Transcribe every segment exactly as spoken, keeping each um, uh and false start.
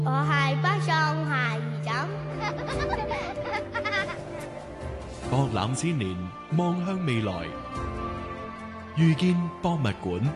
我係北上下二站。 博覽千年，望向未來，遇見博物館。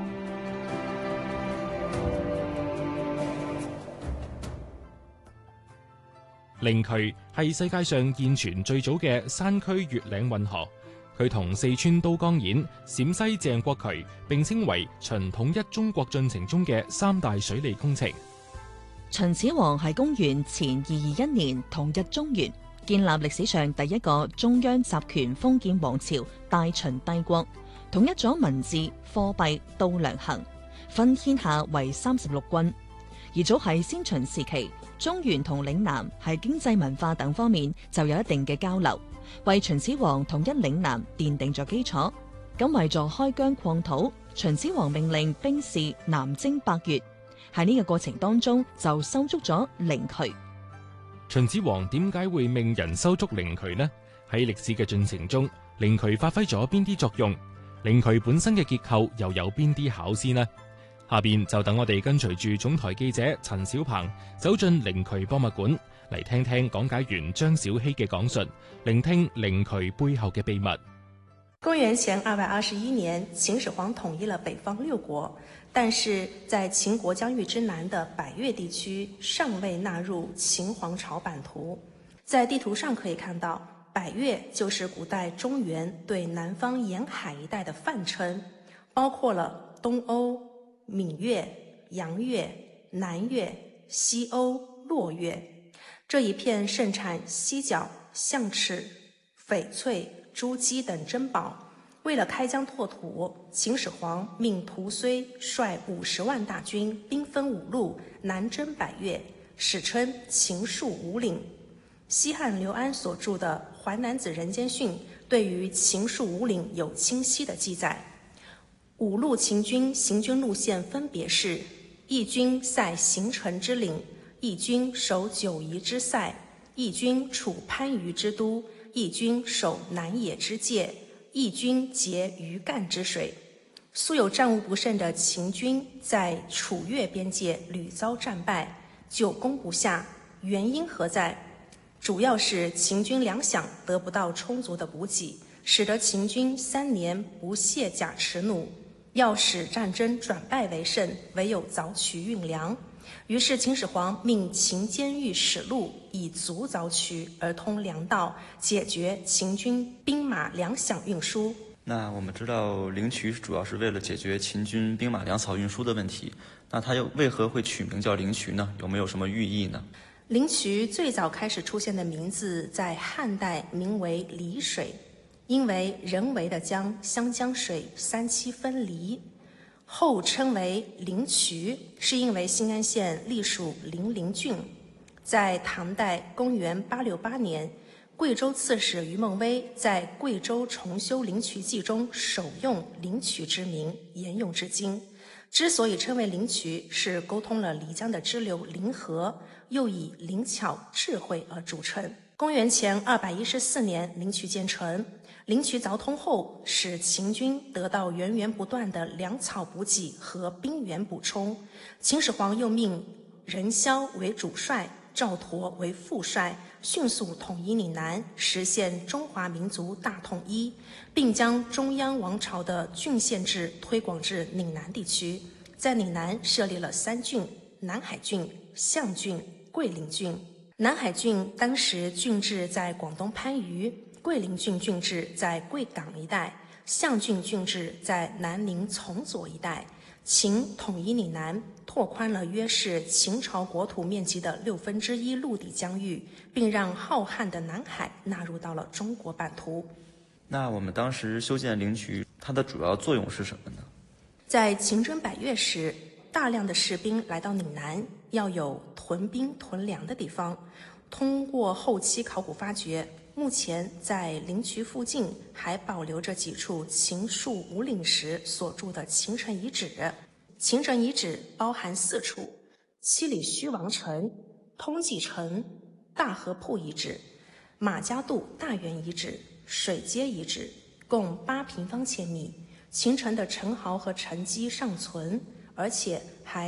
靈渠係世界上現存最早嘅山區越嶺運河，佢同四川都江堰、陝西鄭國渠並稱為秦統一中國進程中嘅三大水利工程。 秦始皇係公元前二二一年統一中原，建立歷史上第一個中央集權封建王朝大秦帝國，統一咗文字、貨幣、度量衡，分天下為三十六郡。而早喺先秦時期，中原同嶺南喺經濟文化等方面就有一定嘅交流，為秦始皇統一嶺南奠定咗基礎。咁為咗開疆擴土，秦始皇命令兵士南征百越。喺呢個過程當中就修築咗靈渠。 秦始皇點解會命人修築靈渠呢？喺歷史嘅進程中，靈渠發揮咗邊啲作用？靈渠本身嘅結構又有邊啲巧思呢？下邊就等我哋跟隨住總台記者陳小鵬走進靈渠博物館，嚟聽聽講解員張小希嘅講述，聆聽靈渠背後嘅秘密。 公元前二百二十一年，秦始皇統一了北方六國，但是在秦國疆域之南的百越地區尚未納入秦皇朝版圖。在地圖上可以看到，百越就是古代中原對南方沿海一帶的泛稱，包括了東歐、閩越、陽越、南越、西歐、洛越。這一片盛產犀角、象翅、翡翠、珠璣等珍寶。為了開疆拓土，秦始皇命屠睢率五十萬大軍，兵分五路南征百越，史稱秦戍五嶺。西漢劉安所著的《淮南子·人間訓》對於秦戍五嶺有清晰的記載。五路秦軍行軍路線分別是：一軍塞行城之嶺，一軍守九夷之塞，一軍處番禺之都，一軍守南野之界，一軍截魚幹之水。素有戰無不勝的秦軍在楚越邊界屢遭戰敗，久攻不下，原因何在？主要是秦軍糧饷得不到充足的補給，使得秦軍三年不卸甲持弩。要使戰爭轉敗為勝，唯有鑿渠運糧。於是秦始皇命秦監獄使路，以足鑿渠而通糧道，解決秦軍兵馬糧饷運輸。 那我們知道靈渠主要是為了解決秦軍兵馬糧草運輸的問題，那它又為何會取名叫靈渠呢？有沒有什麼寓意呢？ 靈渠最早開始出現的名字在漢代名為離水，因為人為的將湘江水三七分離，後稱為靈渠，是因為新安縣隸屬零陵郡。在唐代公元八六八年，貴州刺史於夢薇在《貴州重修靈渠記》中首用靈渠之名，沿用至今。之所以稱為靈渠，是溝通了漓江的支流靈河，又以靈巧智慧而著稱。公元前二百一十四年，靈渠建成。靈渠鑿通後，使秦軍得到源源不斷的糧草補給和兵源補充。秦始皇又命任囂為主帥，趙佗為副帥，迅速統一嶺南，實現中華民族大統一，並將中央王朝的郡縣制推廣至嶺南地區。在嶺南設立了三郡：南海郡、象郡、桂林郡。南海郡當時郡治在廣東番禺，桂林郡郡治在貴港一帶，象郡郡治在南寧從左一帶。秦統一嶺南，拓寬了約是秦朝國土面積的六分之一陸地疆域，並讓浩瀚的南海納入到了中國版圖。 那我們當時修建靈渠，它的主要作用是什麼呢？ 在秦征百越時，大量的士兵來到嶺南，要有屯兵屯糧的地方。通過後期考古發掘，目前在靈渠附近還保留着幾處秦戍五嶺時所築的秦城遺址。秦城遺址包含四處：七里虛王城、通濟城、大河鋪遺址、馬家渡大原遺址、水街遺址，共八平方千米。秦城的城壕和城基尚存，而且還